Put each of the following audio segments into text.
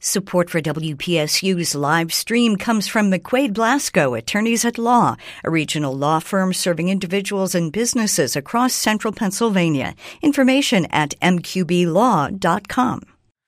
Support for WPSU's live stream comes from McQuaid Blasco, Attorneys at Law, a regional law firm serving individuals and businesses across central Pennsylvania. Information at mqblaw.com.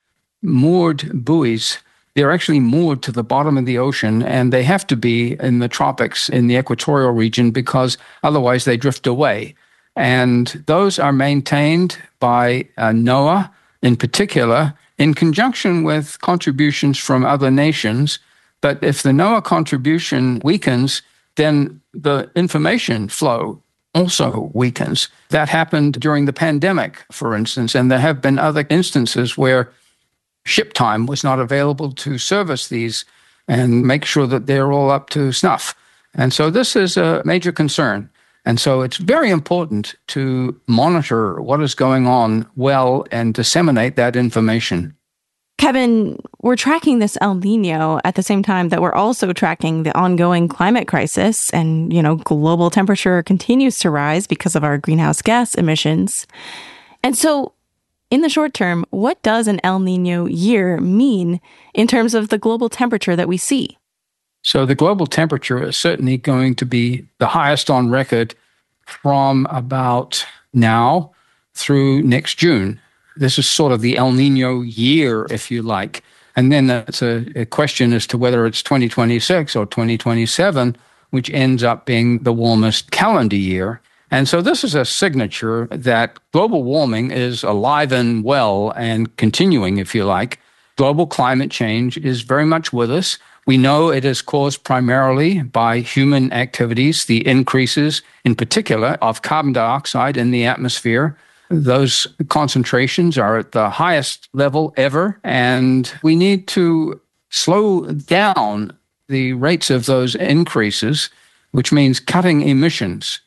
Moored buoys, they're actually moored to the bottom of the ocean, and they have to be in the tropics in the equatorial region because otherwise they drift away. And those are maintained by NOAA in particular, in conjunction with contributions from other nations. But if the NOAA contribution weakens, then the information flow also weakens. That happened during the pandemic, for instance, and there have been other instances where ship time was not available to service these and make sure that they're all up to snuff. And so this is a major concern. And so it's very important to monitor what is going on well and disseminate that information. Kevin, we're tracking this El Nino at the same time that we're also tracking the ongoing climate crisis. And, global temperature continues to rise because of our greenhouse gas emissions. And so in the short term, what does an El Nino year mean in terms of the global temperature that we see? So the global temperature is certainly going to be the highest on record from about now through next June. This is sort of the El Nino year, if you like. And then that's a question as to whether it's 2026 or 2027, which ends up being the warmest calendar year. And so this is a signature that global warming is alive and well and continuing, if you like. Global climate change is very much with us. We know it is caused primarily by human activities, the increases in particular of carbon dioxide in the atmosphere. Those concentrations are at the highest level ever, and we need to slow down the rates of those increases, which means cutting emissions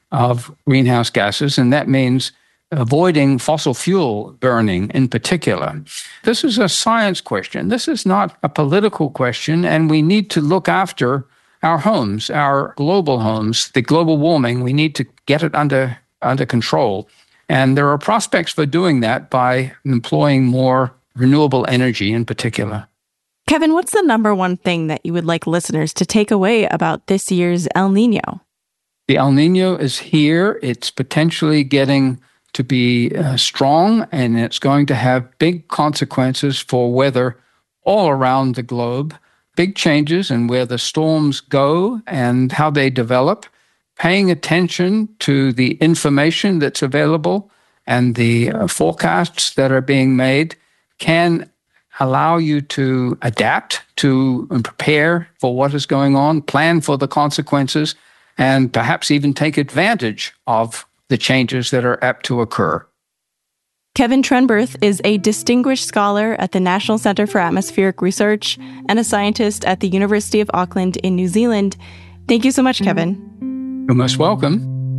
of greenhouse gases, and that means avoiding fossil fuel burning in particular. This is a science question. This is not a political question, and we need to look after our homes, our global homes, the global warming. We need to get it under control. And there are prospects for doing that by employing more renewable energy in particular. Kevin, what's the number one thing that you would like listeners to take away about this year's El Nino? The El Nino is here. It's potentially getting to be strong, and it's going to have big consequences for weather all around the globe. Big changes in where the storms go and how they develop. Paying attention to the information that's available and the forecasts that are being made can allow you to adapt to and prepare for what is going on, plan for the consequences, and perhaps even take advantage of the changes that are apt to occur. Kevin Trenberth is a distinguished scholar at the National Centre for Atmospheric Research and a scientist at the University of Auckland in New Zealand. Thank you so much, Kevin. You're most welcome.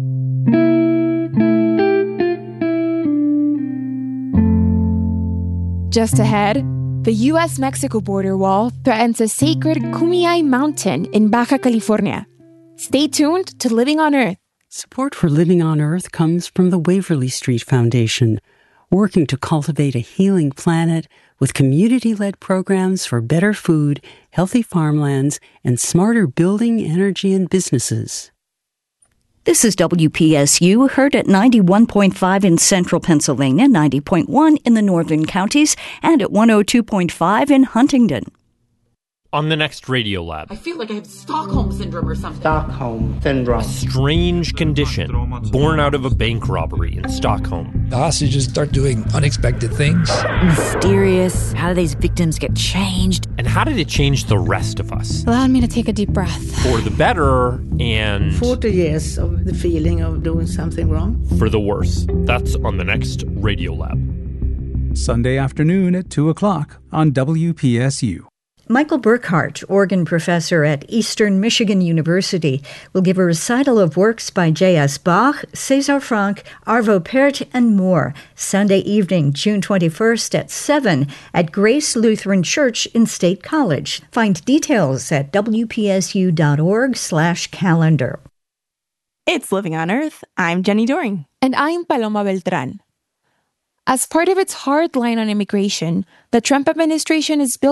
Just ahead, the U.S.-Mexico border wall threatens a sacred Kumeyaay Mountain in Baja California. Stay tuned to Living on Earth. Support for Living on Earth comes from the Waverly Street Foundation, working to cultivate a healing planet with community-led programs for better food, healthy farmlands, and smarter building, energy, and businesses. This is WPSU, heard at 91.5 in central Pennsylvania, 90.1 in the northern counties, and at 102.5 in Huntingdon. On the next Radiolab. I feel like I have Stockholm Syndrome or something. Stockholm Syndrome. A strange condition born out of a bank robbery in Stockholm. The hostages start doing unexpected things. Mysterious. How do these victims get changed? And how did it change the rest of us? Allowed me to take a deep breath. For the better and... 40 years of the feeling of doing something wrong. For the worse. That's on the next Radiolab. Sunday afternoon at 2 o'clock on WPSU. Michael Burkhart, organ professor at Eastern Michigan University, will give a recital of works by J.S. Bach, César Franck, Arvo Pärt, and more, Sunday evening, June 21st at 7 at Grace Lutheran Church in State College. Find details at wpsu.org/calendar. It's Living on Earth. I'm Jenny Doring. And I'm Paloma Beltran. As part of its hard line on immigration, the Trump administration is building